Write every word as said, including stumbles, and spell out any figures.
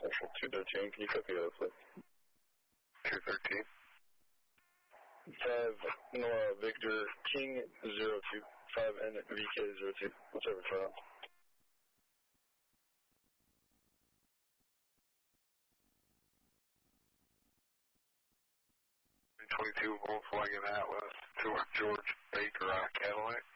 Central two thirteen, can you copy that, please? two thirteen. five, Noah Victor King zero two, five N V K zero two, whichever file. twenty-two Volkswagen Atlas to George Baker on a Cadillac.